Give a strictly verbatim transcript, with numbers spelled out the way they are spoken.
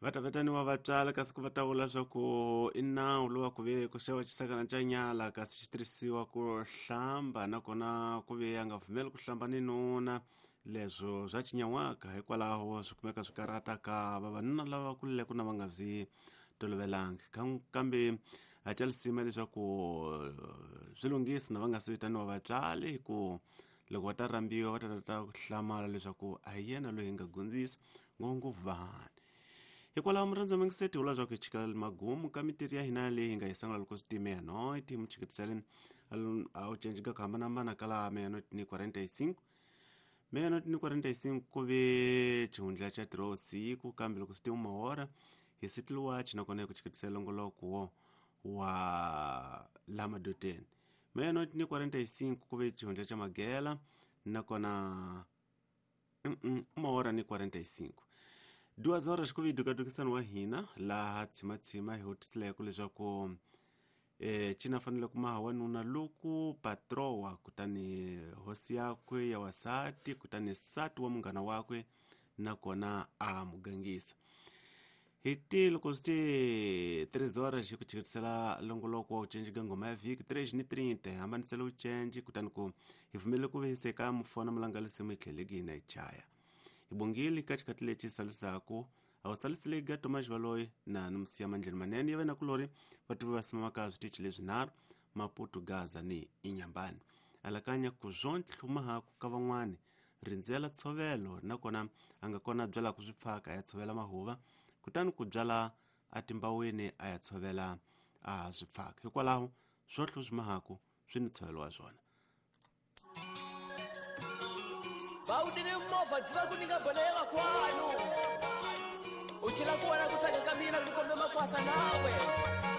Vatavetaniwa vatswala kasi ku va ta vula swa ku i nawu lowa ku ve ku xava xisakana xa nyala kasi xi tirhisiwa ku hlamba nakona ku ve a nga pfumeli ku hlamba ni nuna leswo swa chinyawaka hikwalaho swi kumeka swi karata ka vavanuna lava kuleke na va nga byi tolovelangi kambe a calisima leswaku swi lunghisi na va nga si vitaniwa vatswali hi ku loko va ta rambiwa va ta ta ku hlamala leswaku a hi yena loyi hi nga gundzisa ngonguvani hikwalaho murhandza mingiseti vula swa ku hi chika magumu ka mintirho ya hina leyi hi nga yi sangula loko switime no ti mu chikitiseleni a wu cinci ka ku hambanahambana ka laha meyanoti ni quaranta-cinco meyanoti ni quaranta-cinco ku ve chihundla cha tirho siku kambe loko switime mahora hi city watch nakona hi ku chikitisela longoloko wo wa la madoteni meyanoti ni quaranta-cinco ku ve chihundla cha magela nakona mahora ni quaranta-cinco duas horas ku vidukadukisani wa hina laha tshimatshima hi hotisileko leswaku eh cina fanele ku maha wanuna loku patrowa kutani hosi yakwe ya wasati kutani sati wa munghana wakwe nakona a mugangisa hi ti loko swi ti three horas hi ku chikitisela longoloko wa ucenci ka ngoma ya vhiki three ni thirty hi hambanisela ucenci kutani ku hi pfumele ku vehiseka mufona mulangalisimu hi tlheleki hina hi chaya hi bongile ka chikati lexi salisako a wu salisileki ka Tomas Valoyi na nimsiya mandleni manene ya vena kulori va tuve va simamaka switichi leswinharhu Maputo Gaza ni Inyambani alakanya ku zontlhe hlumahaka ka van'wani rindzela tshovelo nakona a nga kona byala ku swipfaka ya tshovela mahuva kutani ku byala a timbaweni a ya tshovela a swipfaka hikwalaho swotlo swimahaka swi ni tshovelo wa swona Baudini mmofa dziva kuninga bolela kwanu uchila kuwana kutaka kamina kukombe makwasa nawe